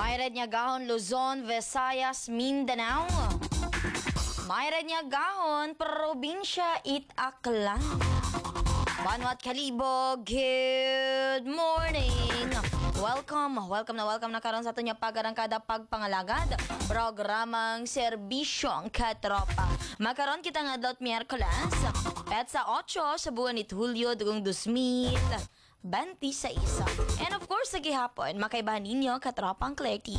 Mayroon niya gahon Luzon, Visayas, Mindanao. Mayroon niya gahon probinsya It-Aklan. Banwat Kalibo, good morning! Welcome na karon sa ato niya pagarangkada pagpangalagad programang serbisyong katropa. Makaron kita nga adlaw Miyerkules, petsa 8 sa buwan ni Hulyo dugong 2026. And of course, sa gihapon, makaibahan ninyo katropang Clarity.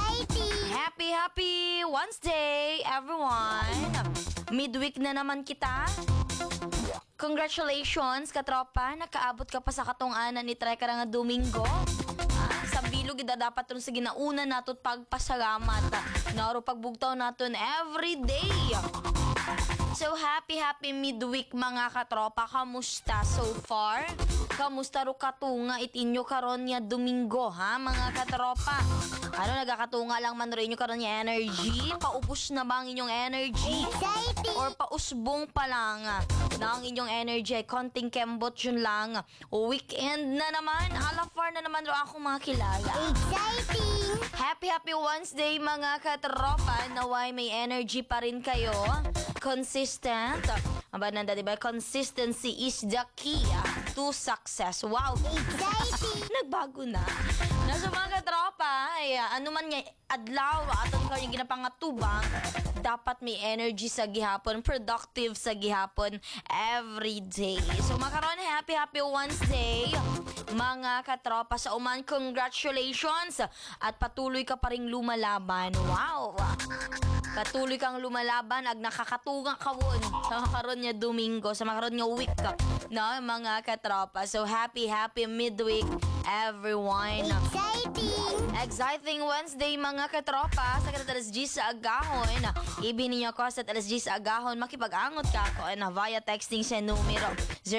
Happy Wednesday, everyone! Midweek na naman kita. Congratulations, katropa. Nakaabot ka pa sa katunganan ni Treka nga Domingo. Sa bilog, dapat rin sa ginauna nato pagpasalamat. Naro pagbugtaw natin every day. So, happy midweek mga katropa. Kamusta so far? Kamusta ro katunga itinyo karon niya Domingo, ha mga katropa? Ano, nagakatunga lang man rin nyo karon niya energy? Paupos na ba ang inyong energy? Or pausbong pa lang na ang inyong energy ay konting kembot yun lang? Weekend na naman, alafar na naman ro ako mga kilala. Exciting! Happy Wednesday mga katropa. Naway may energy pa rin kayo. Consistent. Aba nanda, diba? Consistency is the key to success. Wow! Exciting! Nagbago na. Nasa mga katropa, ay ano man nga adlaw aton kayo yung ginapangatubang, dapat may energy sa gihapon, productive sa gihapon every day. So makaroon, happy Wednesday mga katropa sa uman. Congratulations at patuloy ka pa ring lumalaban. Wow! Patuloy kang lumalaban ag nakakatunga kawon sa makaroon niya Domingo, sa makaroon niya week no mga katropa. So happy midweek everyone. Exciting Wednesday mga katropa. Sa alas 10 sa agahon, ibinin niyo ko sa alas 10 sa agahon, makipag-angot ka ako na via texting sa numero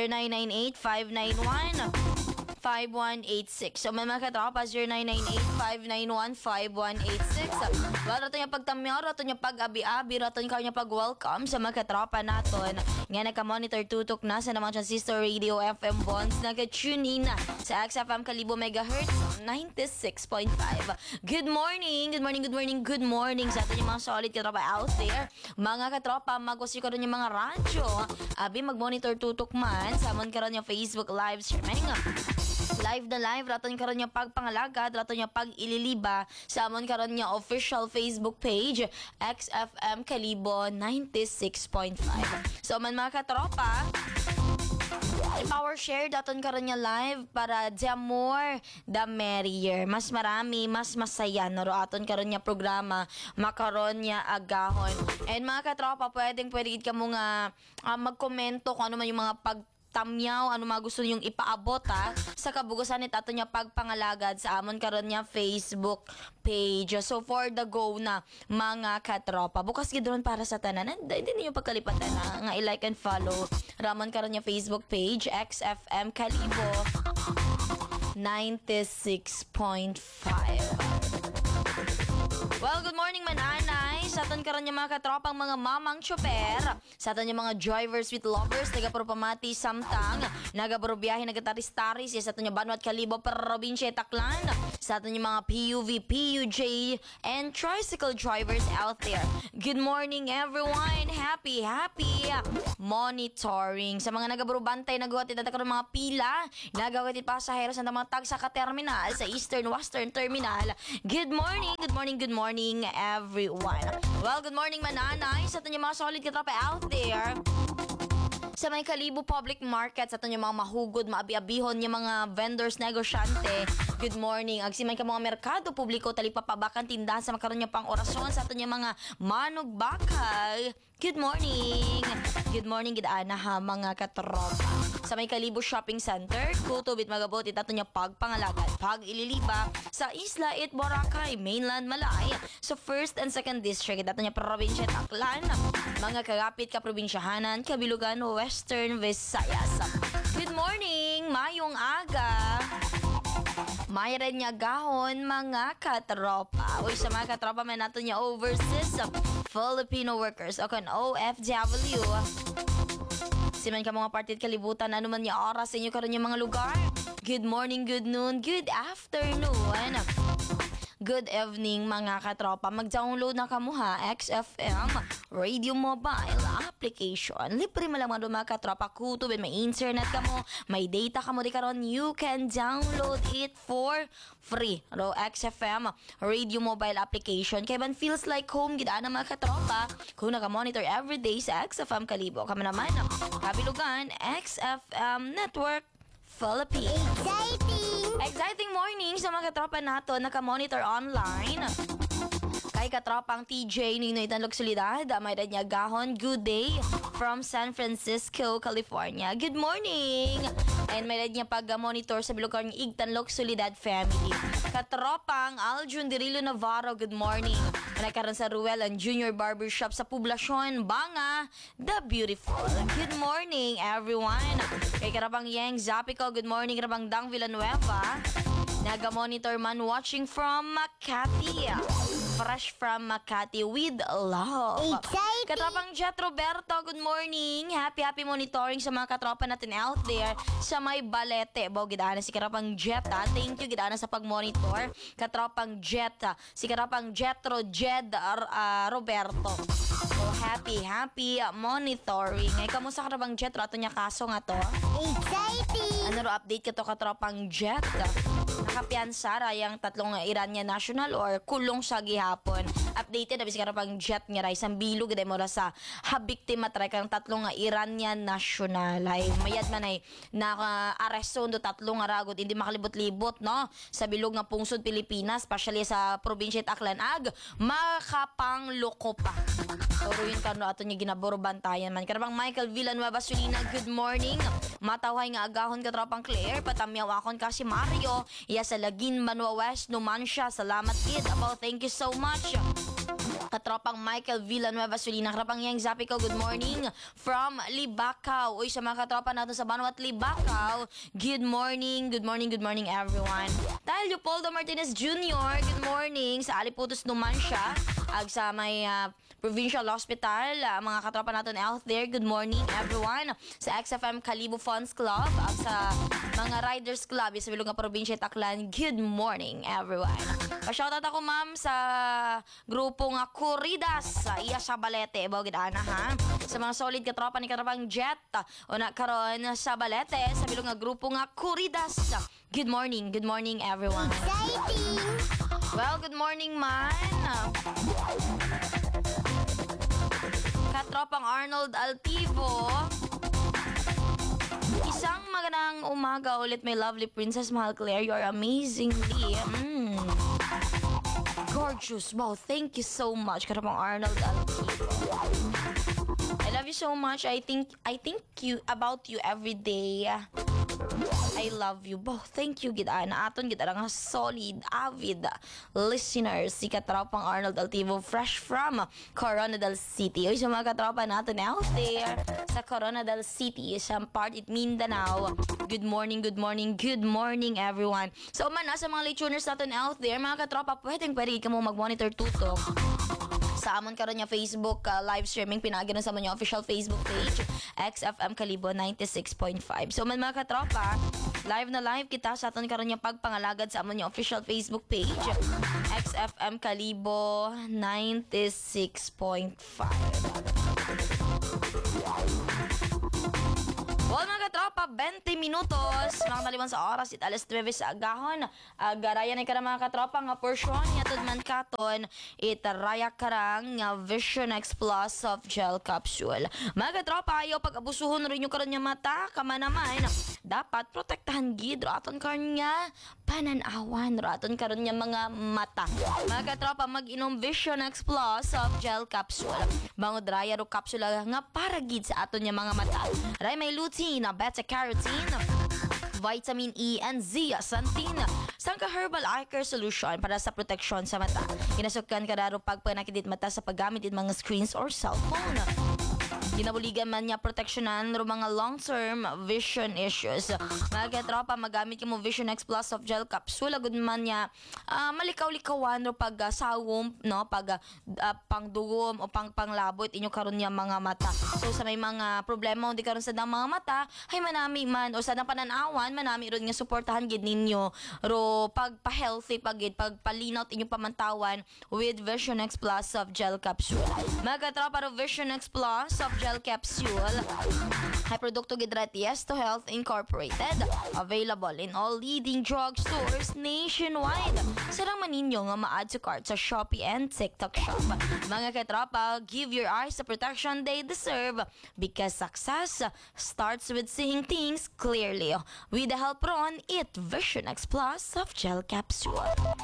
0998-591-5186. So may mga katropa, 0998-591-5186. Well, rato niya pagtamyo, rato niya pag-abi-abi, rato niya pag-welcome sa mga katropa naton. Nga naka-monitor tutok na sa naman siyang sister radio FM Bonds. Nag-tune in na sa XFM Kalibo MHz 96.5. Good morning sa atin yung mga solid katropa out there. Mga katropa, mag-wasyo ka rin yung mga radyo. Abi, mag-monitor tutok man. Samon ka rin yung Facebook live streaming. Live na live, raton karon niya pagpangalagad, raton niya pag-ililiba, samon karon niya official Facebook page, XFM Kalibo 96.5. So man mga katropa, power share daton karon niya live para the more the merrier. Mas marami, mas masaya no aton karon niya programa, makaron niya agahon. And mga katropa, pwede ka mo nga magkomento kung ano man yung mga tamyaw, ano mga gusto niyong ipaabot sa kabugusan ni tato niya pagpangalagad sa amon karon niya Facebook page. So for the go na mga katropa, bukas gidron para sa tanan. Hindi niyo pagkalipatan nga i-like and follow ramon karon niya Facebook page, XFM Kalibo 96.5. Well, good morning mananay. Sa aton karon yung mga katropang mga mamang tsoper, sa aton yung mga drivers with lovers, taga-propamati samtang, nagabarubiyahe, nagataris-taris, sa aton yung Banwat Kalibo, probinsya Taklan, sa aton yung mga PUV, PUJ, and tricycle drivers out there. Good morning everyone. Happy monitoring. Sa mga nagabarubantay, nagawatid at karon mga pila, nagawatid pasahero sa mga tag sa ka-terminal, sa Eastern Western Terminal. Good morning everyone. Well, good morning mananay sa aton yung mga solid katropa out there. Sa may Kalibo Public Market, sa aton yung mga mahugod, maabi-abihon yung mga vendors, negosyante. Good morning. Agsimay ka mga merkado publiko, talipapabakan tindahan sa makaroon niya pang orasyon sa aton yung mga manugbakay. Good morning, gidana ha mga katropa. Sa may Kalibo Shopping Center, Kutubit Magabot, itato niya pagpangalagad, pag-ililiba sa Isla It Boracay, Mainland Malay, sa 1st and 2nd District, itato niya probinsya Taklan, mga kagapit ka probinsyahanan, Kabilugan, Western Visayas. Good morning, mayong aga. Mayroon niya gahon mga katropa. Uy, sa mga katropa, may nato niya overseas Filipino workers. Okay, OFW. Siman ka mga partit kalibutan, ano man niya oras sa inyo karon yung mga lugar. Good morning, good noon, good afternoon. Good evening mga katropa. Mag-download na kamo ha, XFM Radio Mobile application. Libre mo lang mga katropa. Kuto, may internet kamo, may data kamo di karon. You can download it for free. Ro XFM Radio Mobile application. Kaya man feels like home gid ana mga katropa. Kung naka-monitor everyday sa XFM Kalibo. Kamo naman kabilugan XFM Network Philippines. Exciting morning sa mga katropa nato naka-monitor online. Kay katropang TJ Ninoy Tanlog Solidad, may niya gahon, good day from San Francisco, California. Good morning! And may niya pag-monitor sa Bilugan ng Igtanlog Solidad family. Katropang Aljun Dirilo Navarro, good morning. Nagkaroon sa Ruel and Junior Barbershop sa Poblacion, Banga, the Beautiful. Good morning, everyone. Kay Karabang Yang Zapico, good morning. Karabang Dang Villanueva. Naga-monitor man watching from Makati. Fresh from Makati with love. Exciting! Katrapang Jet Roberto, good morning. Happy monitoring sa mga katropa natin out there sa may Balete. Baw, gidana si Katrapang Jet. Thank you, gidana sa pag-monitor. Katrapang Jet. Si Katrapang Jetro Jed Roberto. So, happy monitoring. Ay, kamusta Katrapang Jet? Rato niya kaso nga to. Exciting! Ano ro update ka to Katrapang Jet? Nakapiansa rayang 3 Iranian national or kulong sa gihapon. Updated abis ka pang jet nga ray isang bilog gid mo ra sa habiktima try kang 3 Iranian national. Ay mayad man ay naka-aresto do 3 nga ragod hindi makalibot-libot no sa bilog nga pungsod Pilipinas, especially sa probinsya Aklan ag makapangloko pa. Toro yun kano ato niya ginaboro bantayan man. Karabang Michael Villanueva Sulina, good morning. Matawhay nga agahon ka tropang Claire, patamyaw akon kasi Mario. Iya sa Lagin, Manua West, Numancia. Salamat kid. About thank you so much. Katropang Michael Villanueva Sulina, Karapang Yang Zapico, good morning from Libacao. Uy, sa mga katropa natin sa Banuat Libacao, good morning everyone. Dahil Leopoldo Martinez Jr., good morning sa Aliputos Numancia. Ag sa may Provincial Hospital, mga katropa natin out there, good morning everyone. Sa XFM Kalibo Funds Club, ag sa mga Riders Club, sa bilog nga probinsya Taklan, good morning everyone. Pa-shoutout ako ma'am sa grupo nga Corridas sa iya sa Balete, bawagid ana ha. Sa mga solid katropa ni Katropang Jet, o na karon sa Balete, sa bilog nga grupo nga Corridas. Good morning everyone. Exciting! Well, good morning man. Katropang Arnold Altivo. Isang magandang umaga ulit, my lovely Princess Mahal Claire. You are amazingly gorgeous. Wow, thank you so much, Katropang Arnold Altivo. I love you so much. I think about you every day. I love you both. Thank you gid ana aton gid nga solid avid listeners si Katropang Arnold Altivo fresh from Coronadal City. Oy sa mga katropa natin out there sa Coronadal City, sa part it Mindanao. Good morning everyone. So man sa mga late tuners natin out there, mga katropa, pwede ka mo mag-monitor tutok sa amon karon nga Facebook live streaming pinagi sa amon official Facebook page XFM Kalibo 96.5. So man mga katropa, live kita sa aton karon nga pagpangalagad sa amon official Facebook page XFM Kalibo 96.5. Well, mga katropa, 20 minutos mga taliban sa oras it alas 9 sa agahon. Garaya na ka mga katropa nga portion yatod man katon itaraya karang nga Vision X Plus soft gel capsule. Mga katropa, ayaw pag-abusuhon rin yung karon nga mata kama naman dapat protektahan gid aton karon nga pananawan aton karon nga mga mata. Mga katropa, mag-inom Vision X Plus soft gel capsule. Bangod raya ro kapsula nga para gid sa aton nga mga mata. Ray may lutein, beta-carotene, vitamin E and zeaxanthin. Sangka Herbal Eye Care Solution para sa proteksyon sa mata. Kinasukan ka raro pag panakidit mata sa paggamit ng mga screens or cellphone. ginabuligan man niya proteksyonan ro mga long-term vision issues. Mga katropa, magamit mo Vision X Plus of gel capsule agud man niya malikaw-likawan ro pag sawom, no, pag pangdugom o panglabot inyo karon niya mga mata. So sa may mga problema di karon sa dang mga mata, hay manami man o sa dang pananawan manami ron nga suportahan gid ninyo ro pagpa-healthy pagid pagpalinaw inyong pamantawan with Vision X Plus of gel capsule. Mga katropa, ro Vision X Plus of gel capsule ay produkto gid Yes to Health Incorporated, available in all leading drugstores nationwide. Sarang maninyo nga ma-add to cart sa Shopee and TikTok Shop. Mga katropa, give your eyes the protection they deserve because success starts with seeing things clearly. With the help ron, it Vision X Plus of gel capsule.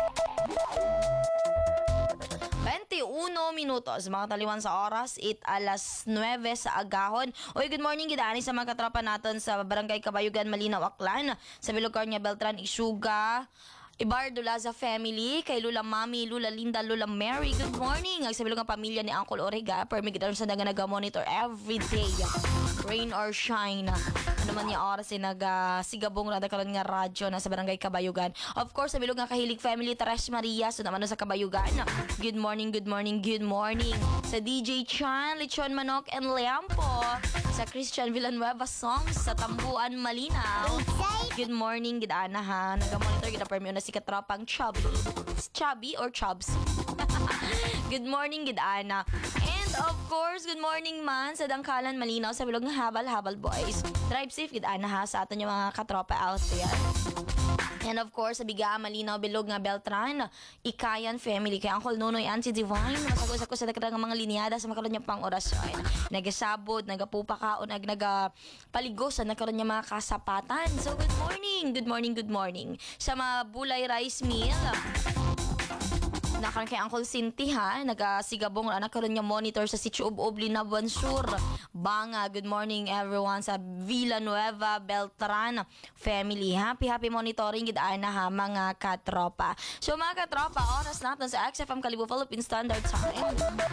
21 minutos, mga taliwan sa oras, 8:09 sa agahon. Oy, good morning, gidani sa mga katropa natin sa Barangay Kabayugan, Malinaw, Aklan, sa Vilocarnia, Beltran, Isuga, Ibardo Laza family, kay Lula Mami, Lula Linda, Lula Mary, good morning. Ang sabi nga pamilya ni Uncle Orega, permigit sa naga-monitor every day. Rain or shine. Ano man yung oras nag-sigabong na karon nga radyo na sa Barangay Kabayugan. Of course, sa bilog nga kahilig family, Teres Maria, so naman sa Kabayugan. Good morning, good morning, good morning. Sa DJ Chan, Lechon Manok and Liampo. Sa Christian Villanueva Songs, sa Tambuan, Malinaw. Good morning, gidana ha. Naga-monitor, gida-permio na si katropang Chubby. Chubby or Chubs? Good morning, gidana. And of course, good morning man sa Dangkalan, Malinaw, sa bilog nga Habal Boys. Drive safe, gidana ha, sa atin yung mga katropa out there. And of course, sa Biga, Malinaw, Bilog nga Beltran, Ikayan family, kay Uncle Nonoy, Auntie Divine, masagos ako sa dakilang mga linyada sa makaroon niya pang orasyon. Nagasabod, nagapupakaon, nagpaligos, nagkaroon niya mga kasapatan. So, good morning, good morning, good morning. Sa mga Bulay Rice Mill, nakaroon kay Uncle Cinti ha, nagasigabong na nakaroon niya monitor sa Sitio Ub-Ub, Linaban Sur, Banga. Good morning everyone sa Villanueva, Beltran family. Happy monitoring gidaan na ha mga katropa. So mga katropa, oras natin sa XFM Kalibo Philippine Standard Time.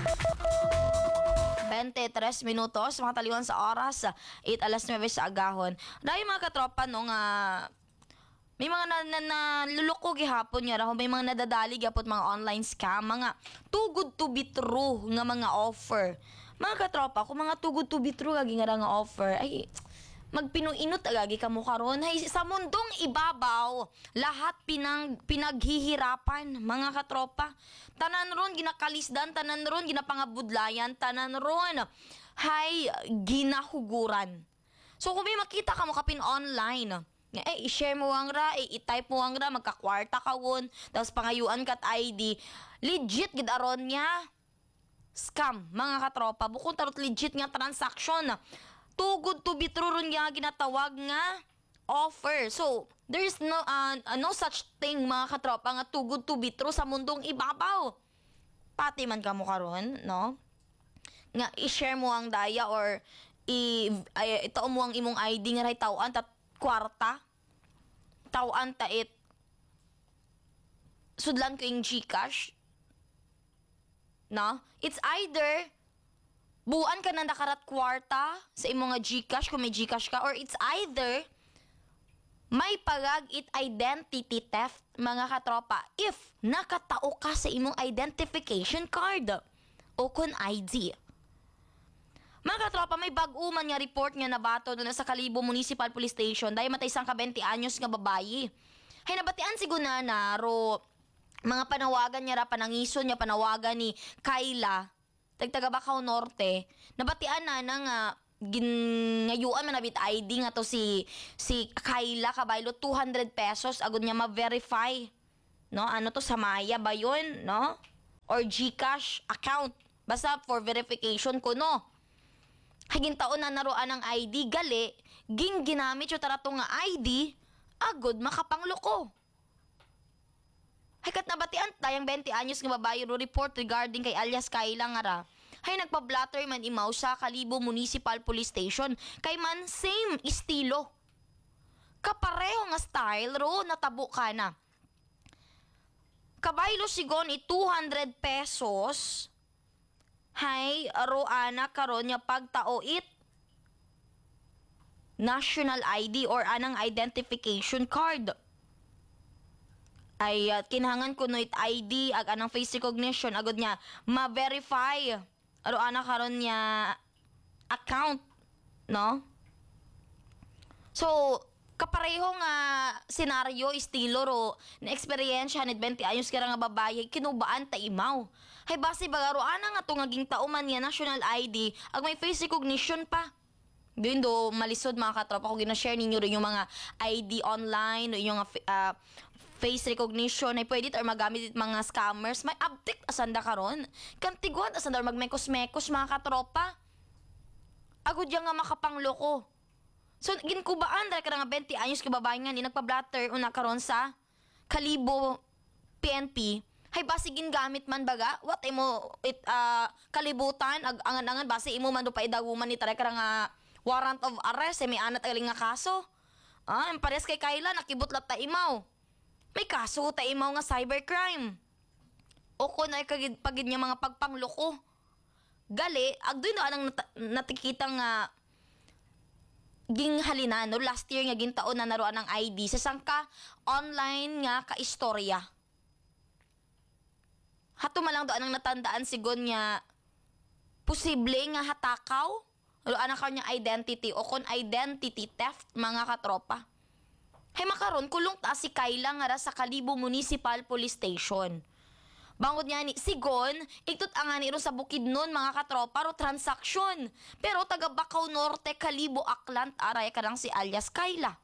23 minutos, mga taliwan sa oras, 8:09 sa agahon. Dahil mga katropa no nga may mga naluloko gihapon niya raw, may mga nadadali gapot mga online scam, mga too good to be true nga mga offer. Mga katropa, kung mga too good to be true gagi nga offer, ay magpinuinot agagi kamo karon. Hay sa mundong ibabaw, lahat pinaghihirapan, mga katropa. Tanan ron ginakalisdan, tanan ron ginapangabudlayan, tanan ron hay ginahuguran. So kung may makita ka mo kapin online, i-share mo ang ra, i-type mo ang ra, magkakwarta ka won, tapos pangayuan kat ID. Legit gid aron niya. Scam, mga katropa. Bukod tarot legit nga transaction. Too good to be true ron nga ginatawag nga offer. So, there's no such thing, mga katropa, nga too good to be true sa mundong ibabaw. Pati man ka mo karon, no? Nga i-share mo ang daya or itaon mo ang imong ID nga ray tawaan tat kwarta, tawaan tait, sudlan ko yung Gcash, no? It's either, buuan ka na nakarat kwarta sa imong nga Gcash, kung may Gcash ka, or it's either, may pagag it identity theft, mga katropa, if nakatao ka sa imong identification card, o kun ID. Mga katropa, may bag-uman nga report nga nabato doon sa Kalibo Municipal Police Station dahil matay isang ka 20 anyos nga babayi. Hay nabatian si gunana ro mga panawagan niya ra panangison niya panawagan ni Kayla tagtaga Bacau Norte. Nabatian na nga ngayuan man nabit ID nga to si Kayla kabaylo 200 pesos agud niya ma-verify. No, ano to sa Maya ba yun, no? Or GCash account. Basta for verification ko, no. Haging taon na naroan ang ID, gali, ginamit yung tarato nga ID, agod makapangloko. Hakat nabatian tayang 20 anyos nga babae ro report regarding kay alias Kayla nga ra. Hay nagpa-blatter man imaw sa Kalibo Municipal Police Station, kay man same estilo. Kapareho nga style ro natabo ka na. Kabaylo sigon 200 pesos hay roana karon nya pagtaoit national ID or anang identification card. Ay kinahanglan kuno it ID ag anang face recognition agud niya ma-verify roana karon nya account, no? So, kapareho nga senaryo estilo ro na eksperyensya ni 20 anyos kira nga babaye kinubaan ta imaw. Hay base bagaro ana nga tungaging tauman niya national ID ag may face recognition pa. Doon do malisod mga katropa ko gina-share ninyo rin yung mga ID online, yung mga face recognition ay pwede or magamit it mga scammers. May update asanda karon. Kantiguan asanda magmekos-mekos mga katropa. Agud yang nga makapangloko. So ginkubaan dahil ka nga 20 anyos kababae nga ni nagpa-blatter una karon sa Kalibo PNP. Hay base gingamit man baga what imo it kalibutan ag angan-angan base imo man do pa idaguman ni tara ka nga warrant of arrest may anat aling nga kaso. Ang pares kay Kayla nakibot lat ta imaw. May kaso ta imaw nga cybercrime. O kun ay pagid niya mga pagpangloko. Gali agdoy no anang natikita nga ging halinan no last year nga gintaon na naroan ng ID sa sangka online nga ka istorya. Hato malang do anang natandaan sigon nga posible nga hatakaw o anang kanya identity o kon identity theft mga katropa. Hay makaron kulong ta si Kayla nga ra sa Kalibo Municipal Police Station. Bangod niya ni sigon, iktot ang ani ro sa Bukidnon mga katropa ro transaksyon. Pero taga Bacau Norte, Kalibo, Aklan, aray ka lang si alias Kayla.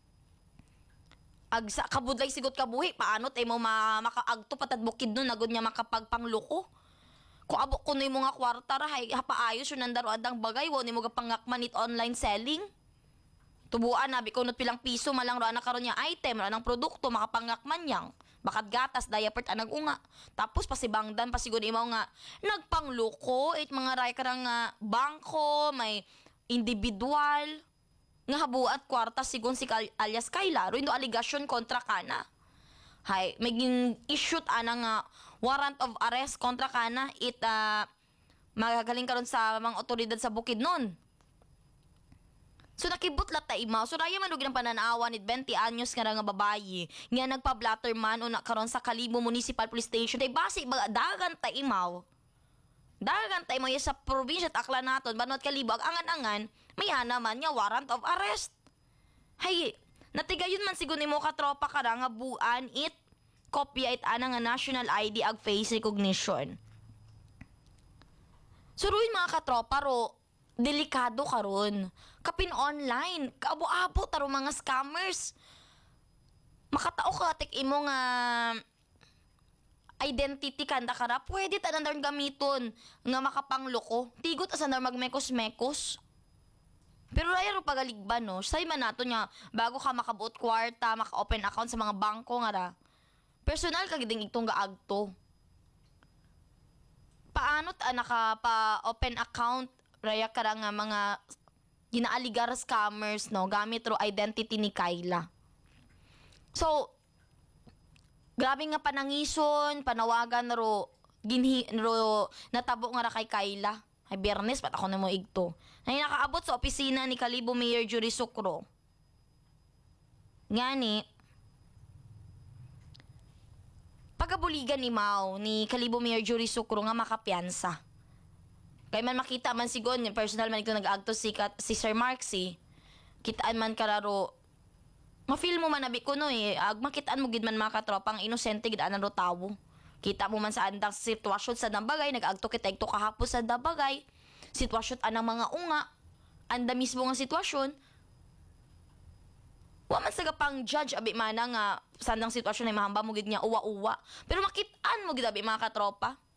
Agsa kabudlay sigot kabuhi, paano tay mo makaagto patad Bukidnon agud niya makapagpangloko? Kung abo kunoy mo nga kwarta ra hay hapaayos yun nandaro adang bagay wo ni mo gapangakman it online selling. Tubuan na kunot pilang piso malang ro ana karon nya item ra nang produkto makapangakman yang bakat gatas diaper anag unga. Tapos pasibangdan pasigod imaw nga nagpangloko it mga ray karang nga bangko may individual nga habuat kwarta sigon si alias Kayla ro indo allegation kontra kana. Hay may gin-issue ana nga warrant of arrest kontra kana it magagaling karon sa mga otoridad sa Bukidnon. So nakibot lat ta imaw. So raya man og pananawa ni 20 anyos nga nga babayi nga nagpa-blatter man una karon sa Kalibo Municipal Police Station. Day base dagan ta imaw. Dagan ta imaw sa probinsya at Aklan naton banot Kalibo ag angan-angan may naman nga warrant of arrest. Hay natigayon man sigon nimo katropa kara nga buan it kopya it ana nga national ID ag face recognition. Suruin mga katropa ro delikado karon. Kapin online, kaabo-abo taro mga scammers. Makatao ka tek imo nga identity kanda kara, pwede tanandar gamiton nga makapangloko. Tigot asandar magmekos-mekos. Pero raya ro pagaligban no, say man nato nya bago ka makabuot kwarta, maka-open account sa mga bangko nga ra. Personal ka giding itong gaagto. Paano ta nakapa-open account raya kara nga mga ginaaligar scammers no gamit ro identity ni Kayla. So grabe nga panangison, panawagan ro natabo nga ra kay Kayla. Ay Biyernes pat ako na mo igto. Nay nakaabot sa opisina ni Kalibo Mayor Jury Sucro. Ngani pagabuligan ni Mao ni Kalibo Mayor Jury Sucro nga makapiyansa. Kaya man makita man sigon, personal man ito nag-agto si Sir Marksy, kitaan man kararo, ma-feel mo man nabi ko no eh, makitaan mo gid man mga katropang inosente gid anan ro tawo. Kita mo man sa andang sitwasyon sa nambagay, nag-agto kita kahapos sa nambagay, sitwasyon anang mga unga, anda mismo nga sitwasyon. Wa man sa pang judge abi man nga sa andang sitwasyon ay mahamba mo gid niya uwa-uwa. Pero makitaan mo gid abi mga katropa.